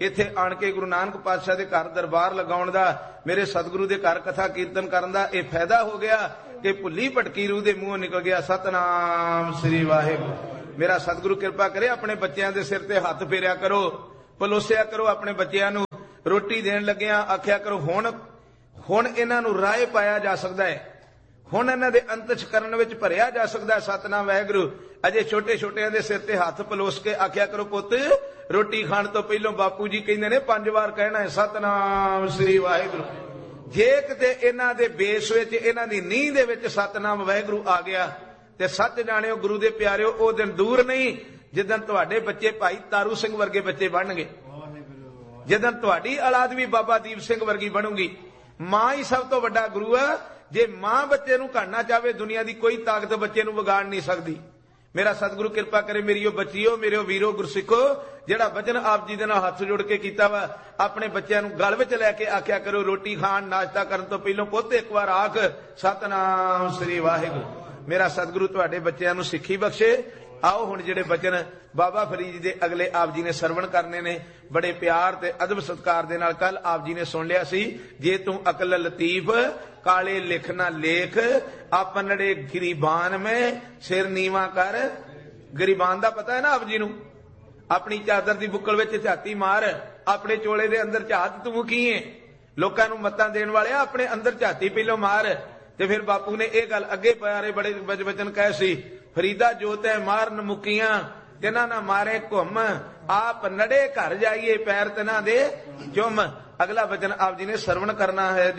ਇੱਥੇ ਆਣ ਕੇ ਗੁਰੂ ਨਾਨਕ ਪਾਤਸ਼ਾਹ ਦੇ ਘਰ ਦਰਬਾਰ ਲਗਾਉਣ ਦਾ, ਮੇਰੇ ਸਤਿਗੁਰੂ ਦੇ ਘਰ ਕਥਾ ਕੀਰਤਨ ਕਰਨ ਦਾ ਇਹ ਫਾਇਦਾ ਹੋ ਗਿਆ ਕਿ ਭੁੱਲੀ ਭਟਕੀ ਰੂਹ ਦੇ ਮੂੰਹੋਂ ਨਿਕਲ ਗਿਆ ਸਤਨਾਮ ਸ੍ਰੀ ਵਾਹਿਗੁਰੂ। ਮੇਰਾ ਸਤਿਗੁਰੂ ਕਿਰਪਾ ਕਰੇ, ਆਪਣੇ ਬੱਚਿਆਂ ਦੇ ਸਿਰ ਤੇ ਹੱਥ ਫੇਰਿਆ ਕਰੋ, ਪਲੋਸਿਆ ਕਰੋ ਆਪਣੇ ਬੱਚਿਆਂ ਨੂੰ। ਰੋਟੀ ਦੇਣ ਲੱਗਿਆਂ ਆਖਿਆ ਕਰੋ ਹੁਣ ਇਹਨਾਂ ਨੂੰ ਰਾਹ ਪਾਇਆ ਜਾ ਸਕਦਾ ਹੈ, ਹੁਣ ਇਹਨਾਂ ਦੇ ਅੰਤਸ਼ਕਰਨ ਵਿੱਚ ਭਰਿਆ ਜਾ ਸਕਦਾ ਹੈ ਸਤਨਾਮ ਵਾਹਿਗੁਰੂ। ਅਜੇ ਛੋਟੇ ਛੋਟਿਆਂ ਦੇ ਸਿਰ ਤੇ ਹੱਥ ਪਲੋਸ ਕੇ ਆਖਿਆ ਕਰੋ, ਪੁੱਤ ਰੋਟੀ ਖਾਣ ਤੋਂ ਪਹਿਲਾਂ ਬਾਪੂ ਜੀ ਕਹਿੰਦੇ ਨੇ 5 ਵਾਰ ਕਹਿਣਾ ਹੈ ਸਤਨਾਮ ਸ੍ਰੀ ਵਾਹਿਗੁਰੂ। ਜੇ ਕਿਤੇ ਇਹਨਾਂ ਦੇ ਬੇਸ ਵਿੱਚ, ਇਹਨਾਂ ਦੀ ਨੀਂਹ ਦੇ ਵਿੱਚ ਸਤਨਾਮ ਵਾਹਿਗੁਰੂ ਆ ਗਿਆ ਤੇ ਸੱਚ ਜਾਣਿਓ ਗੁਰੂ ਦੇ ਪਿਆਰਿਓ, ਉਹ ਦਿਨ ਦੂਰ ਨਹੀਂ ਜਿੱਦਣ ਤੁਹਾਡੇ ਬੱਚੇ ਭਾਈ ਤਾਰੂ ਸਿੰਘ ਵਰਗੇ ਬੱਚੇ ਬਣਨਗੇ, ਜਿੱਦਣ ਤੁਹਾਡੀ ਔਲਾਦ ਵੀ ਬਾਬਾ ਦੀਪ ਸਿੰਘ ਵਰਗੀ ਬਣੂਗੀ। ਮਾਂ ਹੀ ਸਭ ਤੋਂ ਵੱਡਾ ਗੁਰੂ ਆ। ਜੇ ਮਾਂ ਬੱਚੇ ਨੂੰ ਘੜਨਾ ਚਾਹਵੇ, ਦੁਨੀਆ ਦੀ ਕੋਈ ਤਾਕਤ ਬੱਚੇ ਨੂੰ ਵਿਗਾੜ ਨਹੀਂ ਸਕਦੀ। ਮੇਰਾ ਸਤਿਗੁਰੂ ਕਿਰਪਾ ਕਰੇ, ਮੇਰੀਓ ਬੱਚੀਓ, ਮੇਰੇ ਵੀਰੋ ਗੁਰਸਿੱਖੋ, ਜਿਹੜਾ ਵਚਨ ਆਪ ਜੀ ਦੇ ਨਾਲ ਹੱਥ ਜੋੜ ਕੇ ਕੀਤਾ ਵਾ, ਆਪਣੇ ਬੱਚਿਆਂ ਨੂੰ ਗਲ ਵਿੱਚ ਲੈ ਕੇ ਆਖਿਆ ਕਰੋ, ਰੋਟੀ ਖਾਣ ਨਾਸ਼ਤਾ ਕਰਨ ਤੋਂ ਪਹਿਲਾਂ ਪੁੱਤ ਇੱਕ ਵਾਰ ਆਖ ਸਤਨਾਮ ਸ੍ਰੀ ਵਾਹਿਗੁਰੂ। ਮੇਰਾ ਸਤਿਗੁਰੂ ਤੁਹਾਡੇ ਬੱਚਿਆਂ ਨੂੰ ਸਿੱਖੀ ਬਖਸ਼ੇ। ਆਓ ਹੁਣ ਜਿਹੜੇ ਬਚਨ ਬਾਬਾ ਫਰੀਦ ਜੀ ਦੇ ਅਗਲੇ ਆਪ ਜੀ ਨੇ ਸਰਵਣ ਕਰਨੇ ਨੇ, ਬੜੇ ਪਿਆਰ ਤੇ ਅਦਬ ਸਤਿਕਾਰ ਦੇ ਨਾਲ। ਕੱਲ ਆਪ ਜੀ ਨੇ ਸੁਣ ਲਿਆ ਸੀ, ਜੇ ਤੂੰ ਅਕਲ ਲਤੀਫ ਕਾਲੇ ਲਿਖ ਨਾ ਲੇਖ, ਆਪਨੜੇ ਗਰੀਬਾਨ ਮੈਂ ਸਿਰ ਨੀਵਾ ਕਰ। ਗਰੀਬਾਨ ਦਾ ਪਤਾ ਹੈ ਨਾ ਆਪ ਜੀ ਨੂੰ, ਆਪਣੀ ਚਾਦਰ ਦੀ ਬੁੱਕਲ ਵਿੱਚ ਝਾਤੀ ਮਾਰ, ਆਪਣੇ ਚੋਲੇ ਦੇ ਅੰਦਰ ਝਾਤ ਤੂੰ ਕੀ ਏ। ਲੋਕਾਂ ਨੂੰ ਮੱਤਾਂ ਦੇਣ ਵਾਲਿਆ ਆਪਣੇ ਅੰਦਰ ਝਾਤੀ ਪਹਿਲੋਂ ਮਾਰ। ਤੇ ਫਿਰ ਬਾਪੂ ਨੇ ਇਹ ਗੱਲ ਅੱਗੇ ਪਿਆਰੇ ਬੜੇ ਬਚਨ ਕਹੇ ਸੀ, ਫਰੀਦਾ ਜੋ ਤੈ ਮਾਰਨ ਮੁਕੀਆਂ ਤਿਨਾਂ ਨਾ ਮਾਰੇ ਘੁੰਮ, ਆਪ ਨੜੇ ਘਰ ਜਾਈਏ ਪੈਰ ਤਿਨਾਂ ਦੇ ਚੁੰਮ। ਅਗਲਾ ਵਚਨ ਆਪ ਜੀ ਨੇ ਸਰਵਣ ਕਰਨਾ ਹੈ।